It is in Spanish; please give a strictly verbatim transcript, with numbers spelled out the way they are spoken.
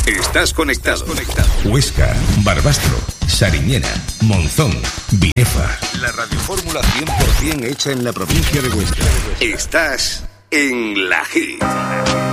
Estás conectado. Huesca, Barbastro, Sariñena, Monzón, Binefa. La radiofórmula cien por ciento hecha en la provincia de Huesca. Estás en La Hit.